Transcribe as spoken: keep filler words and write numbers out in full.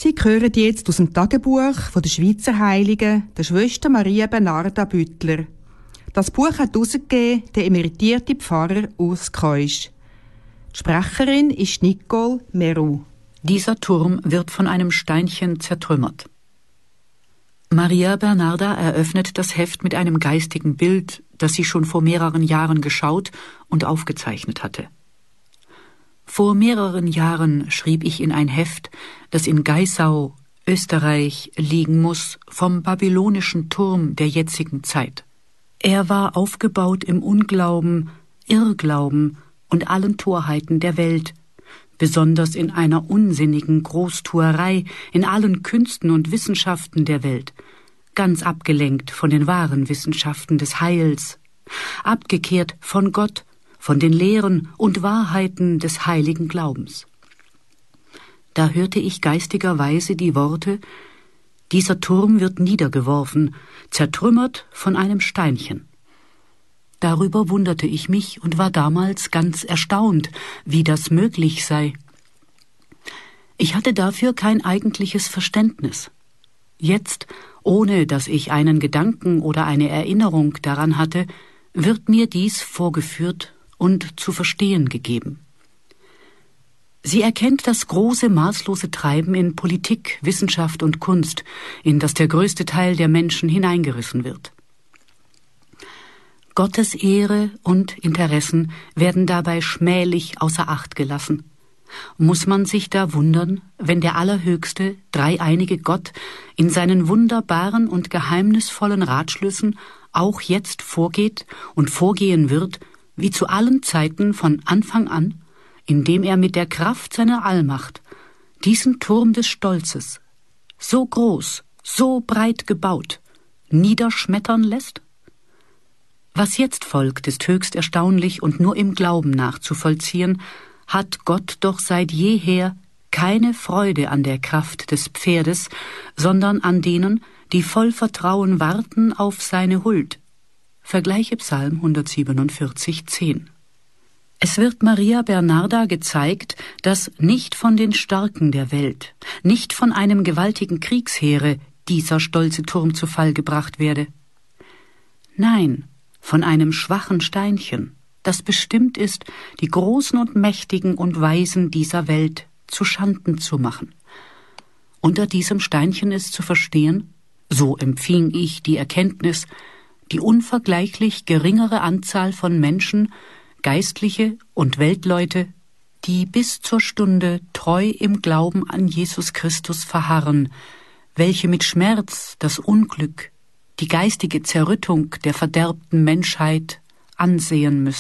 Sie hören jetzt aus dem Tagebuch von der Schweizer Heiligen, der Schwester Maria Bernarda Büttler. Das Buch hat herausgegeben der emeritierte Pfarrer Urs Keusch. Die Sprecherin ist Nicole Meru. Dieser Turm wird von einem Steinchen zertrümmert. Maria Bernarda eröffnet das Heft mit einem geistigen Bild, das sie schon vor mehreren Jahren geschaut und aufgezeichnet hatte. Vor mehreren Jahren schrieb ich in ein Heft, das in Geissau, Österreich, liegen muss, vom babylonischen Turm der jetzigen Zeit. Er war aufgebaut im Unglauben, Irrglauben und allen Torheiten der Welt, besonders in einer unsinnigen Großtuerei in allen Künsten und Wissenschaften der Welt, ganz abgelenkt von den wahren Wissenschaften des Heils, abgekehrt von Gott, von den Lehren und Wahrheiten des heiligen Glaubens. Da hörte ich geistigerweise die Worte: Dieser Turm wird niedergeworfen, zertrümmert von einem Steinchen. Darüber wunderte ich mich und war damals ganz erstaunt, wie das möglich sei. Ich hatte dafür kein eigentliches Verständnis. Jetzt, ohne dass ich einen Gedanken oder eine Erinnerung daran hatte, wird mir dies vorgeführt und zu verstehen gegeben. Sie erkennt das große, maßlose Treiben in Politik, Wissenschaft und Kunst, in das der größte Teil der Menschen hineingerissen wird. Gottes Ehre und Interessen werden dabei schmählich außer Acht gelassen. Muss man sich da wundern, wenn der allerhöchste, dreieinige Gott in seinen wunderbaren und geheimnisvollen Ratschlüssen auch jetzt vorgeht und vorgehen wird, wie zu allen Zeiten von Anfang an, indem er mit der Kraft seiner Allmacht diesen Turm des Stolzes, so groß, so breit gebaut, niederschmettern lässt? Was jetzt folgt, ist höchst erstaunlich und nur im Glauben nachzuvollziehen, hat Gott doch seit jeher keine Freude an der Kraft des Pferdes, sondern an denen, die voll Vertrauen warten auf seine Huld. Vergleiche Psalm hundertsiebenundvierzig, zehn. Es wird Maria Bernarda gezeigt, dass nicht von den Starken der Welt, nicht von einem gewaltigen Kriegsheere dieser stolze Turm zu Fall gebracht werde. Nein, von einem schwachen Steinchen, das bestimmt ist, die Großen und Mächtigen und Weisen dieser Welt zu Schanden zu machen. Unter diesem Steinchen ist zu verstehen, so empfing ich die Erkenntnis, die unvergleichlich geringere Anzahl von Menschen, Geistliche und Weltleute, die bis zur Stunde treu im Glauben an Jesus Christus verharren, welche mit Schmerz das Unglück, die geistige Zerrüttung der verderbten Menschheit ansehen müssen.